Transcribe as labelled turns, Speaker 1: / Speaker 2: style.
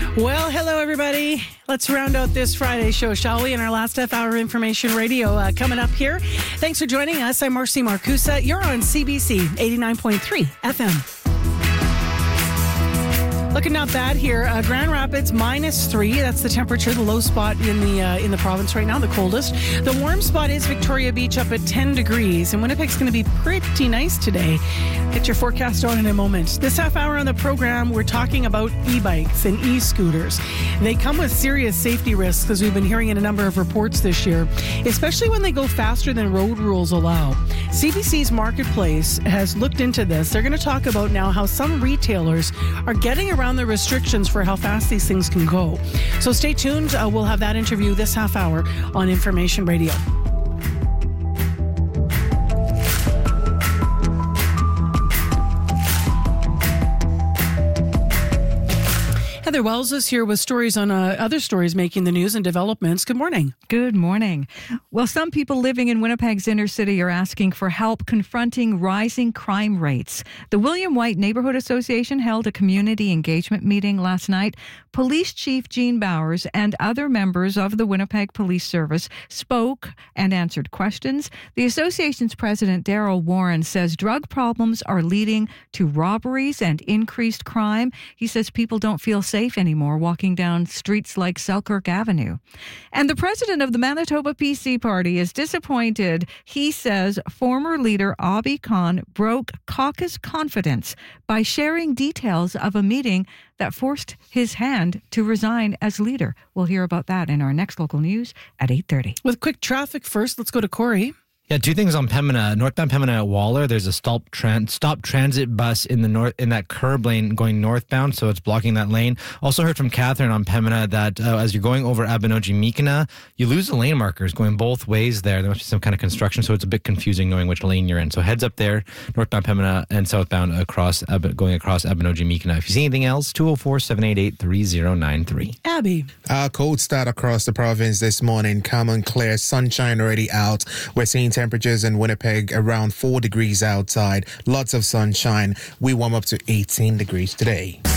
Speaker 1: Well, hello, everybody. Let's round out this Friday show, shall we? In our last half hour of Information Radio coming up here. Thanks for joining us. I'm Marcy Marcusa. You're on CBC 89.3 FM. Looking not bad here. Grand Rapids -3. That's the temperature, the low spot in the province right now, the coldest. The warm spot is Victoria Beach up at 10 degrees. And Winnipeg's going to be pretty nice today. Get your forecast on in a moment. This half hour on the program, we're talking about e-bikes and e-scooters. They come with serious safety risks, as we've been hearing in a number of reports this year, especially when they go faster than road rules allow. CBC's Marketplace has looked into this. They're going to talk about now how some retailers are getting around the restrictions for how fast these things can go. So stay tuned. We'll have that interview this half hour on Information Radio. Heather Wells is here with stories on other stories making the news and developments. Good morning.
Speaker 2: Good morning. Well, some people living in Winnipeg's inner city are asking for help confronting rising crime rates. The William White Neighborhood Association held a community engagement meeting last night. Police Chief Gene Bowers and other members of the Winnipeg Police Service spoke and answered questions. The association's president, Daryl Warren, says drug problems are leading to robberies and increased crime. He says people don't feel safe anymore walking down streets like Selkirk Avenue. And the president of the Manitoba PC Party is disappointed. He says former leader Abi Khan broke caucus confidence by sharing details of a meeting that forced his hand to resign as leader. We'll hear about that in our next local news at 8:30.
Speaker 1: With quick traffic first, let's go to Corey.
Speaker 3: Yeah, two things on Pembina. Northbound Pembina at Waller, there's a stop transit bus in that curb lane going northbound, so it's blocking that lane. Also heard from Catherine on Pembina that as you're going over Abinogi-Mikina, you lose the lane markers going both ways there. There must be some kind of construction, so it's a bit confusing knowing which lane you're in. So heads up there, northbound Pembina and southbound going across Abinogi-Mikina. If you see anything else, 204-788-3093.
Speaker 1: Abby.
Speaker 4: Cold start across the province this morning. Calm and clear, sunshine already out. We're seeing temperatures in Winnipeg around 4 degrees outside. Lots of sunshine. We warm up to 18 degrees today.